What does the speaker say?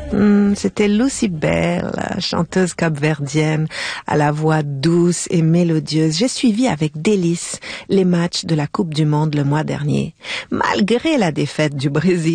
C'était Lucy Bell, chanteuse capverdienne, à la voix douce et mélodieuse. J'ai suivi avec délice les matchs de la Coupe du Monde le mois dernier, malgré la défaite du Brésil.